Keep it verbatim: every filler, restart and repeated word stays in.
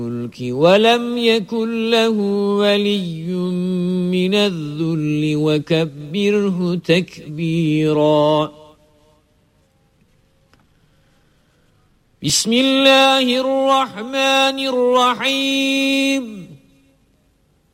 ولم يكن له ولي من الذل وكبره تكبيرا. بسم الله الرحمن الرحيم.